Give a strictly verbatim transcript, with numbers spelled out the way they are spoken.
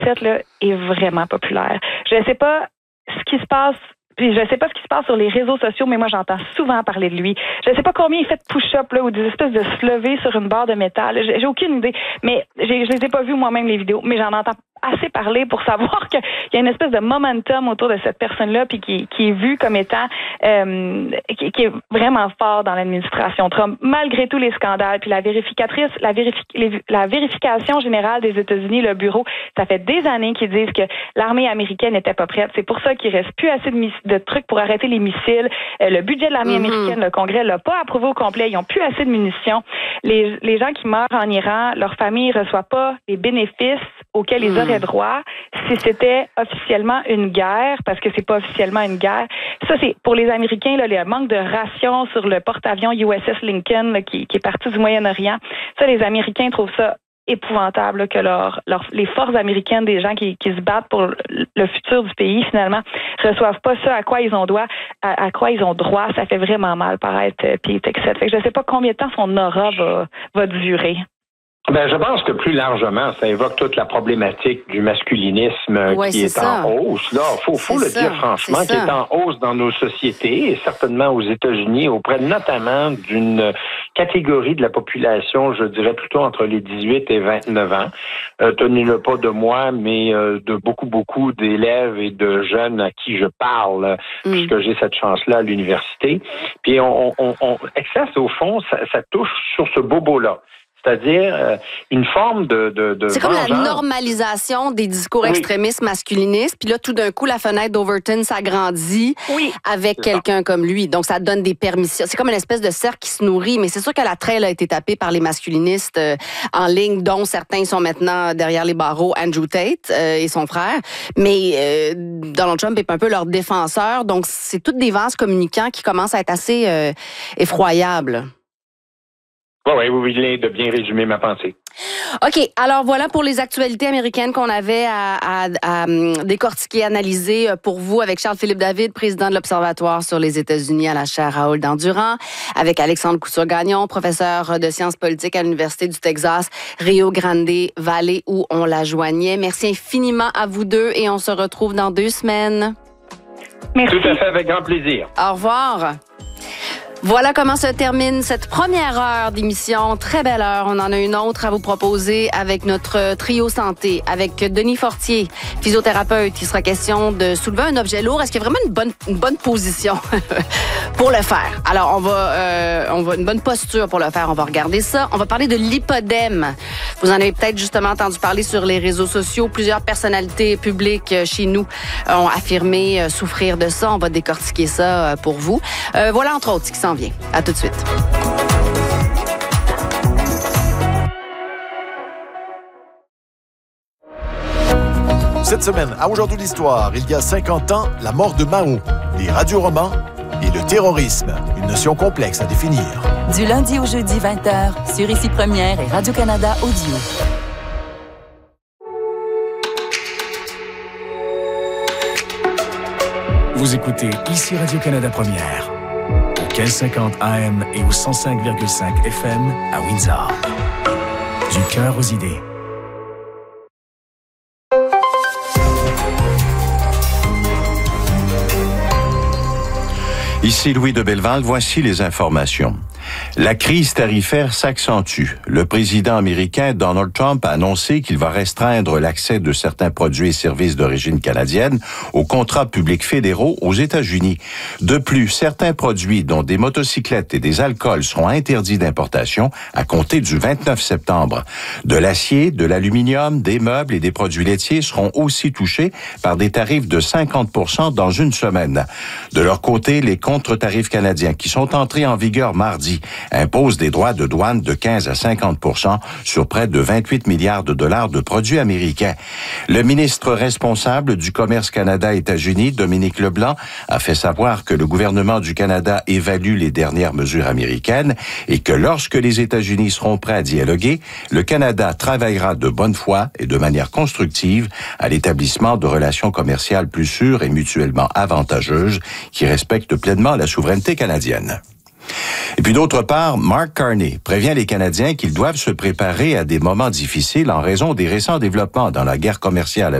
là, est vraiment populaire. Je ne sais pas ce qui se passe. Puis je sais pas ce qui se passe sur les réseaux sociaux, mais moi j'entends souvent parler de lui. Je sais pas combien il fait de push-up là, ou des espèces de se lever sur une barre de métal. J'ai, j'ai aucune idée, mais j'ai, je les ai pas vus moi-même les vidéos, mais j'en entends assez parler pour savoir qu'il y a une espèce de momentum autour de cette personne-là, puis qui, qui est vue comme étant euh, qui, qui est vraiment fort dans l'administration Trump, malgré tous les scandales. Puis la vérificatrice, la, vérifi, les, la vérification générale des États-Unis, le bureau, ça fait des années qu'ils disent que l'armée américaine n'était pas prête. C'est pour ça qu'il reste plus assez de, miss, de trucs pour arrêter les missiles. Euh, le budget de l'armée mm-hmm. américaine, le Congrès l'a pas approuvé au complet. Ils ont plus assez de munitions. Les, les gens qui meurent en Iran, leur famille ne reçoit pas les bénéfices auxquels ils auraient droit si c'était officiellement une guerre, parce que c'est pas officiellement une guerre. Ça, c'est pour les Américains, là, le manque de rations sur le porte-avions U S S Lincoln là, qui, qui est parti du Moyen-Orient. Ça, les Américains trouvent ça épouvantable là, que leur, leur, les forces américaines, des gens qui, qui se battent pour le futur du pays, finalement, reçoivent pas ça à quoi ils ont droit. À, à quoi ils ont droit. Ça fait vraiment mal paraître Pete Hegseth. Fait que je sais pas combien de temps son aura va, va durer. Ben, je pense que plus largement, ça évoque toute la problématique du masculinisme ouais, qui est, est en hausse. Là, faut, faut le ça, dire franchement, qui est en hausse dans nos sociétés et certainement aux États-Unis, auprès notamment d'une catégorie de la population, je dirais plutôt entre les dix-huit et vingt-neuf ans. Euh, tenez-le pas de moi, mais euh, de beaucoup, beaucoup d'élèves et de jeunes à qui je parle, mm. puisque j'ai cette chance-là à l'université. Puis on, on, on Hegseth, au fond, ça, ça touche sur ce bobo-là. C'est-à-dire euh, une forme de, de, de C'est vengeance. Comme la normalisation des discours oui. extrémistes masculinistes. Puis là, tout d'un coup, la fenêtre d'Overton s'agrandit oui. avec c'est quelqu'un ça. Comme lui. Donc, ça donne des permissions. C'est comme une espèce de cercle qui se nourrit. Mais c'est sûr que la traîne a été tapée par les masculinistes euh, en ligne, dont certains sont maintenant derrière les barreaux, Andrew Tate euh, et son frère. Mais euh, Donald Trump est un peu leur défenseur. Donc, c'est toutes des vases communicants qui commencent à être assez euh, effroyables. Oui, oui, vous venez de bien résumer ma pensée. OK. Alors, voilà pour les actualités américaines qu'on avait à, à, à décortiquer, analyser pour vous avec Charles-Philippe David, président de l'Observatoire sur les États-Unis à la chaire Raoul Dandurand, avec Alexandre Couture-Gagnon, professeur de sciences politiques à l'Université du Texas, Rio Grande Valley, où on la joignait. Merci infiniment à vous deux et on se retrouve dans deux semaines. Merci. Tout à fait, avec grand plaisir. Au revoir. Voilà comment se termine cette première heure d'émission. Très belle heure. On en a une autre à vous proposer avec notre trio santé, avec Denis Fortier, physiothérapeute. Il sera question de soulever un objet lourd. Est-ce qu'il y a vraiment une bonne, une bonne position pour le faire? Alors, on va, euh, on va une bonne posture pour le faire. On va regarder ça. On va parler de l'hypodème. Vous en avez peut-être justement entendu parler sur les réseaux sociaux. Plusieurs personnalités publiques chez nous ont affirmé souffrir de ça. On va décortiquer ça pour vous. Euh, voilà, entre autres, ce qui s'en vient. À tout de suite. Cette semaine, à Aujourd'hui l'Histoire, il y a cinquante ans, la mort de Mao, les radioromans et le terrorisme, une notion complexe à définir. Du lundi au jeudi, vingt heures, sur Ici Première et Radio-Canada Audio. Vous écoutez Ici Radio-Canada Première. Quel cinquante A M et au cent cinq virgule cinq F M à Windsor. Du cœur aux idées. Ici Louis de Belleval, voici les informations. La crise tarifaire s'accentue. Le président américain Donald Trump a annoncé qu'il va restreindre l'accès de certains produits et services d'origine canadienne aux contrats publics fédéraux aux États-Unis. De plus, certains produits, dont des motocyclettes et des alcools, seront interdits d'importation à compter du vingt-neuf septembre. De l'acier, de l'aluminium, des meubles et des produits laitiers seront aussi touchés par des tarifs de cinquante pour cent dans une semaine. De leur côté, les contre-tarifs canadiens qui sont entrés en vigueur mardi impose des droits de douane de quinze à cinquante pour cent sur près de vingt-huit milliards de dollars de produits américains. Le ministre responsable du commerce Canada-États-Unis, Dominique Leblanc, a fait savoir que le gouvernement du Canada évalue les dernières mesures américaines et que lorsque les États-Unis seront prêts à dialoguer, le Canada travaillera de bonne foi et de manière constructive à l'établissement de relations commerciales plus sûres et mutuellement avantageuses qui respectent pleinement la souveraineté canadienne. Et puis d'autre part, Mark Carney prévient les Canadiens qu'ils doivent se préparer à des moments difficiles en raison des récents développements dans la guerre commerciale